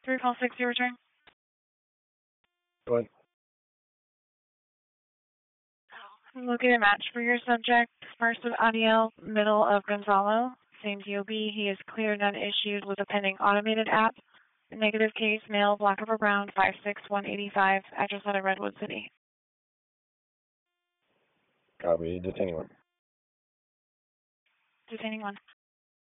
3 call 6, your return. Go ahead. Locate a match for your subject. First of Adiel, middle of Gonzalo. Same DOB. He is cleared and issued with a pending automated app. Negative case, male, black over brown, 56185. Address out of Redwood City. Copy. Detaining one. Detaining one.